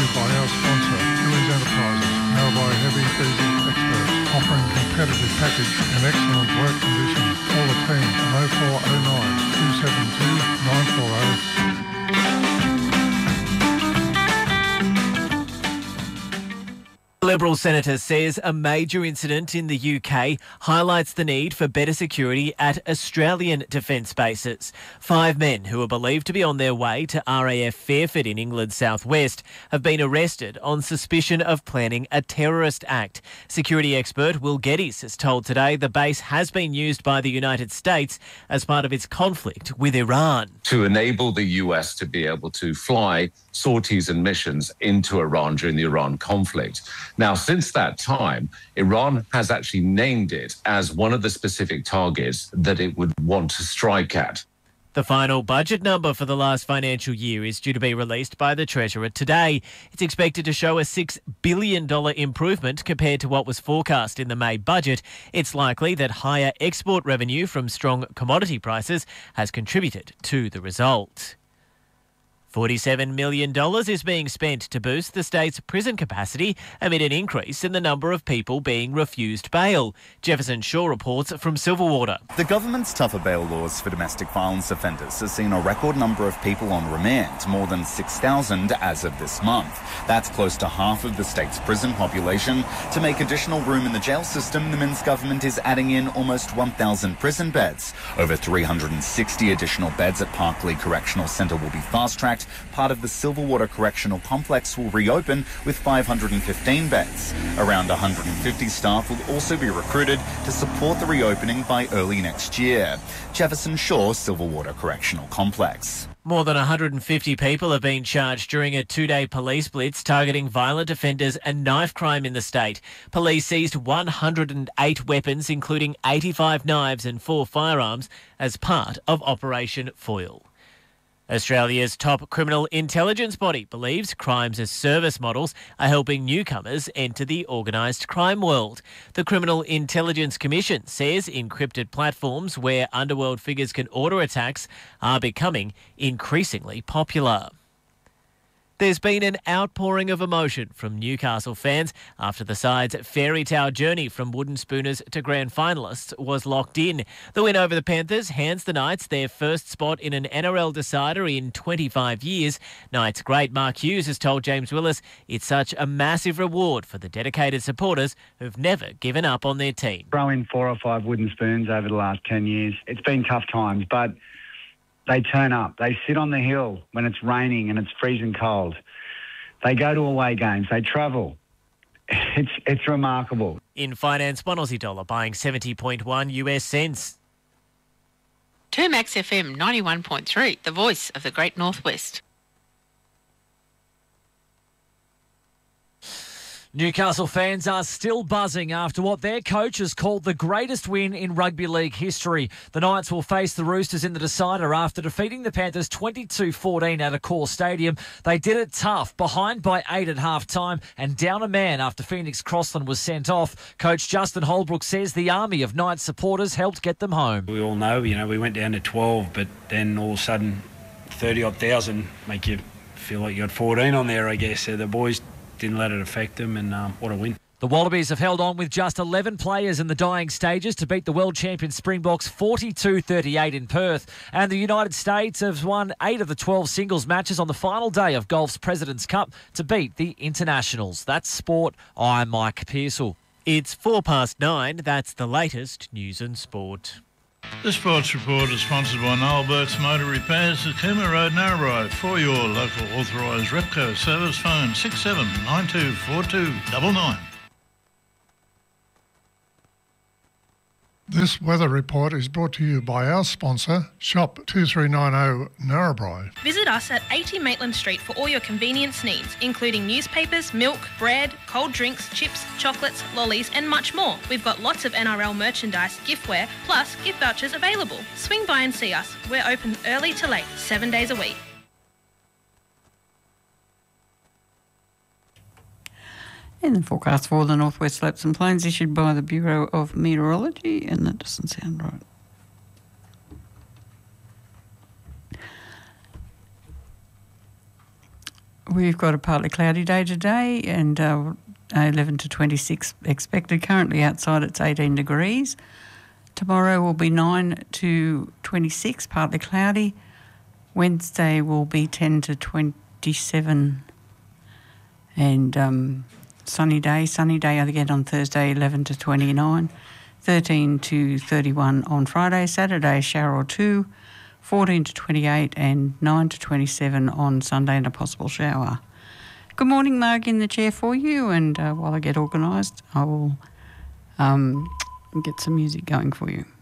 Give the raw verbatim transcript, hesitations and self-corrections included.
by our sponsor, Gillies Enterprises, Narrabri Heavy Diesel Experts, offering competitive package and excellent work conditions. Call the team on oh four oh nine, two seven two, nine four oh. The Liberal senator says a major incident in the U K highlights the need for better security at Australian defence bases. Five men who are believed to be on their way to R A F Fairford in England's southwest have been arrested on suspicion of planning a terrorist act. Security expert Will Geddes has told Today the base has been used by the United States as part of its conflict with Iran. To enable the U S to be able to fly sorties and missions into Iran during the Iran conflict. Now, since that time, Iran has actually named it as one of the specific targets that it would want to strike at. The final budget number for the last financial year is due to be released by the Treasurer today. It's expected to show a six billion dollars improvement compared to what was forecast in the May budget. It's likely that higher export revenue from strong commodity prices has contributed to the result. forty-seven million dollars is being spent to boost the state's prison capacity amid an increase in the number of people being refused bail. Jefferson Shaw reports from Silverwater. The government's tougher bail laws for domestic violence offenders has seen a record number of people on remand, more than six thousand as of this month. That's close to half of the state's prison population. To make additional room in the jail system, the Minns government is adding in almost one thousand prison beds. Over three hundred sixty additional beds at Parklea Correctional Centre will be fast-tracked. Part of the Silverwater Correctional Complex will reopen with five hundred fifteen beds. Around one hundred fifty staff will also be recruited to support the reopening by early next year. Jefferson Shaw, Silverwater Correctional Complex. More than one hundred fifty people have been charged during a two-day police blitz targeting violent offenders and knife crime in the state. Police seized one hundred eight weapons, including eighty-five knives and four firearms, as part of Operation Foil. Australia's top criminal intelligence body believes crimes as service models are helping newcomers enter the organised crime world. The Criminal Intelligence Commission says encrypted platforms where underworld figures can order attacks are becoming increasingly popular. There's been an outpouring of emotion from Newcastle fans after the side's fairy tale journey from wooden spooners to grand finalists was locked in. The win over the Panthers hands the Knights their first spot in an N R L decider in twenty-five years. Knights great Mark Hughes has told James Willis it's such a massive reward for the dedicated supporters who've never given up on their team. Throw in four or five wooden spoons over the last ten years. It's been tough times, but they turn up. They sit on the hill when it's raining and it's freezing cold. They go to away games. They travel. It's it's remarkable. In finance, one Aussie dollar buying seventy point one U S cents. Termax F M ninety-one point three, the voice of the Great Northwest. Newcastle fans are still buzzing after what their coach has called the greatest win in rugby league history. The Knights will face the Roosters in the decider after defeating the Panthers twenty-two fourteen at Accor Stadium. They did it tough, behind by eight at half-time and down a man after Phoenix Crossland was sent off. Coach Justin Holbrook says the army of Knights supporters helped get them home. We all know, you know, we went down to twelve, but then all of a sudden thirty-odd thousand make you feel like you got fourteen on there, I guess. So the boys didn't let it affect them, and um, what a win. The Wallabies have held on with just eleven players in the dying stages to beat the world champion Springboks forty-two thirty-eight in Perth. And the United States have won eight of the twelve singles matches on the final day of golf's President's Cup to beat the internationals. That's sport. I'm Mike Pearsall. It's four past nine. That's the latest news and sport. The Sports Report is sponsored by Noel Burke's Motor Repairs at Cooma Road, Narrabri. For your local authorised Repco service, phone six seven nine two four two nine nine. This weather report is brought to you by our sponsor, Shop two three nine zero Narrabri. Visit us at eighty Maitland Street for all your convenience needs, including newspapers, milk, bread, cold drinks, chips, chocolates, lollies and much more. We've got lots of N R L merchandise, giftware, plus gift vouchers available. Swing by and see us. We're open early to late, seven days a week. And the forecast for the northwest slopes and plains issued by the Bureau of Meteorology, and that doesn't sound right. We've got a partly cloudy day today and uh, eleven to twenty-six expected. Currently outside it's eighteen degrees. Tomorrow will be nine to twenty-six, partly cloudy. Wednesday will be ten to twenty-seven. And um, sunny day. Sunny day again on Thursday, eleven to twenty-nine. thirteen to thirty-one on Friday. Saturday, shower or two. fourteen to twenty-eight and nine to twenty-seven on Sunday and a possible shower. Good morning, Marg in the chair for you. And uh, while I get organised, I will um, get some music going for you.